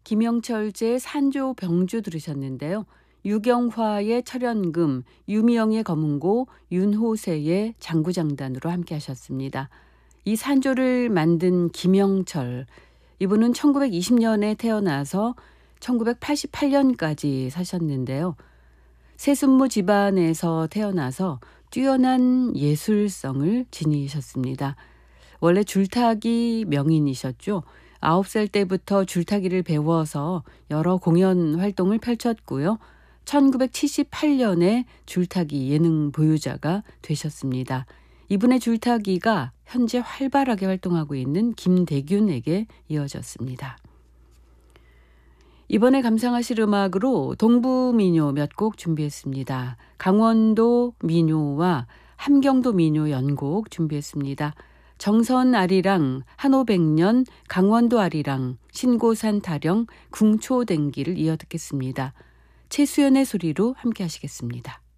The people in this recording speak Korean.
김영철제의 산조 병주 들으셨는데요. 유경화의 철연금, 유미영의 검은고, 윤호세의 장구장단으로 함께 하셨습니다. 이 산조를 만든 김영철, 이분은 1920년에 태어나서 1988년까지 사셨는데요. 세순무 집안에서 태어나서 뛰어난 예술성을 지니셨습니다. 원래 줄타기 명인이셨죠. 9살 때부터 줄타기를 배워서 여러 공연 활동을 펼쳤고요. 1978년에 줄타기 예능 보유자가 되셨습니다. 이분의 줄타기가 현재 활발하게 활동하고 있는 김대균에게 이어졌습니다. 이번에 감상하실 음악으로 동부민요 몇 곡 준비했습니다. 강원도 민요와 함경도 민요 연곡 준비했습니다. 정선 아리랑, 한오백년, 강원도 아리랑, 신고산 타령, 궁초댕기를 이어 듣겠습니다. 최수연의 소리로 함께 하시겠습니다.